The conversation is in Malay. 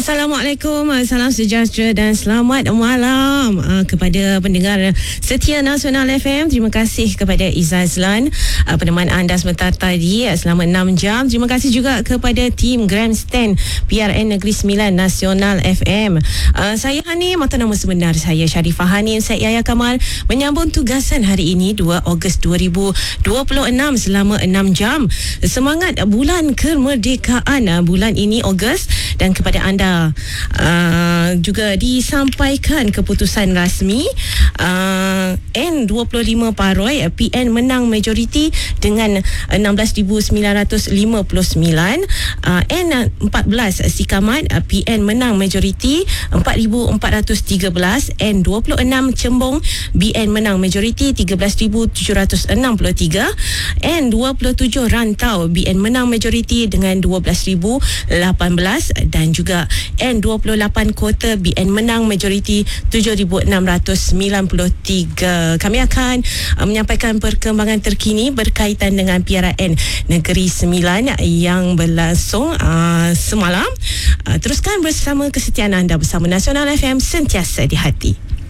Assalamualaikum, salam sejahtera dan selamat malam kepada pendengar setia Nasional FM. Terima kasih kepada Izazlan peneman anda sebentar tadi selama 6 jam. Terima kasih juga kepada tim Grandstand PRN Negeri Sembilan Nasional FM. Saya Hani, mata nama sebenar saya Sharifah Hanin Syed Yahya Kamal, menyambung tugasan hari ini 2 Ogos 2026 selama 6 jam. Semangat bulan kemerdekaan bulan ini Ogos, dan kepada anda juga disampaikan keputusan rasmi N25 Paroi PN menang majoriti dengan 16,959, N14 Sikamat PN menang majoriti 4,413, N26 Cembong BN menang majoriti 13,763, N27 Rantau BN menang majoriti dengan 12,018, dan juga N28 Kota BN menang majoriti 7,693. Kami akan menyampaikan perkembangan terkini berkaitan dengan PRN Negeri Sembilan yang berlangsung semalam. Teruskan bersama kesetiaan anda bersama Nasional FM, sentiasa di hati.